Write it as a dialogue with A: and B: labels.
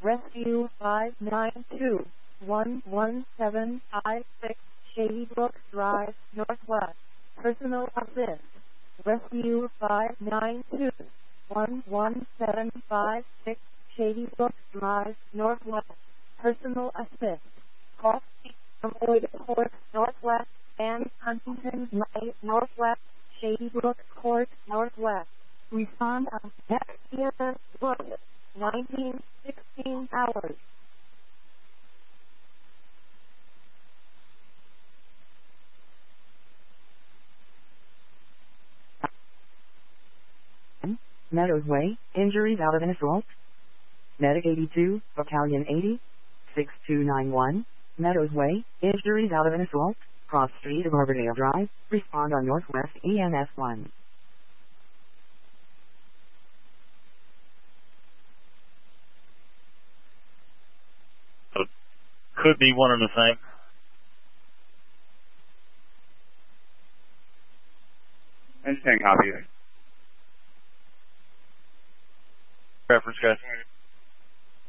A: Rescue 592-11756 Shady Brook Drive, Northwest. Personal assist. Rescue 592-11756 Shady Brook Drive, Northwest. Personal assist. Call from Oida Court, Northwest, and Huntington Way, Northwest, Shady Brook Court, Northwest. Respond on next year, 1916 hours.
B: Meadows Way, injuries out of an assault. Medic 82, Battalion 80, 6291. Meadows Way, injuries out of an assault. Cross Street of Arbordale Drive. Respond on Northwest EMS 1.
C: So could be one and the same.
D: Understand, copy.
C: Reference, guys.